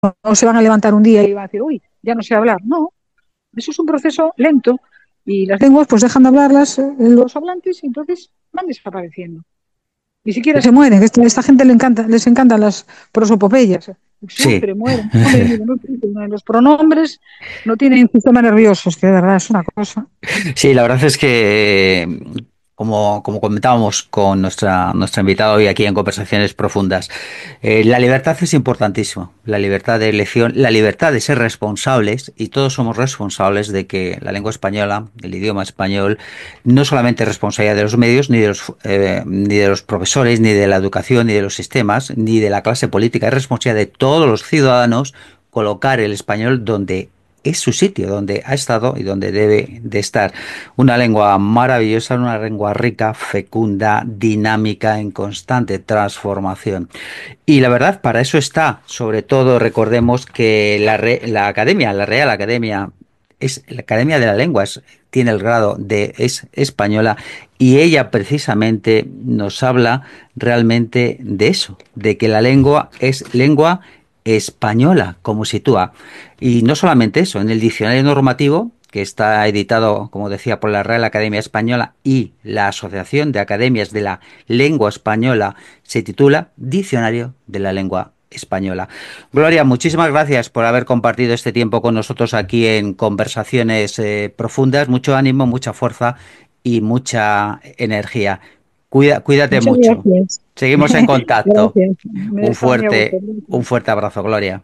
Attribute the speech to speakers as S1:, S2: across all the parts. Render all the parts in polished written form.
S1: no se van a levantar un día y van a decir, uy, ya no sé hablar. No, eso es un proceso lento y las lenguas pues dejan de hablarlas los hablantes y entonces van desapareciendo. Ni siquiera se mueren. Esta gente les encantan las prosopopeyas.
S2: Sí.
S1: Sufre, mueren. Hombre, mira, los pronombres no tienen sistema nervioso, es que de verdad es una cosa.
S2: Sí, la verdad es que, como comentábamos con nuestra invitada hoy aquí en Conversaciones Profundas, la libertad es importantísima. La libertad de elección, la libertad de ser responsables, y todos somos responsables de que la lengua española, el idioma español, no solamente es responsabilidad de los medios, ni de los profesores, ni de la educación, ni de los sistemas, ni de la clase política, es responsabilidad de todos los ciudadanos colocar el español donde es su sitio, donde ha estado y donde debe de estar. Una lengua maravillosa, una lengua rica, fecunda, dinámica, en constante transformación. Y la verdad, para eso está. Sobre todo, recordemos que la academia, la Real Academia, es la Academia de la Lengua, tiene el grado de es española y ella precisamente nos habla realmente de eso, de que la lengua es lengua española, como sitúa. Y no solamente eso, en el diccionario normativo, que está editado, como decía, por la Real Academia Española y la Asociación de Academias de la Lengua Española, se titula Diccionario de la Lengua Española. Gloria, muchísimas gracias por haber compartido este tiempo con nosotros aquí en Conversaciones Profundas. Mucho ánimo, mucha fuerza y mucha energía. Cuídate
S1: Muchas
S2: mucho.
S1: gracias.
S2: Seguimos en contacto.
S1: Gracias. Me he
S2: Un
S1: estado muy a gusto.
S2: fuerte, un fuerte abrazo, Gloria.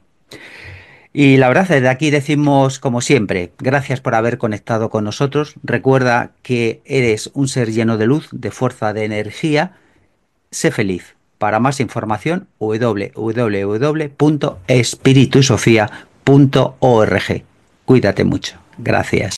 S2: Y la verdad, desde aquí decimos, como siempre, gracias por haber conectado con nosotros. Recuerda que eres un ser lleno de luz, de fuerza, de energía. Sé feliz. Para más información, www.espiritusofía.org. Cuídate mucho. Gracias.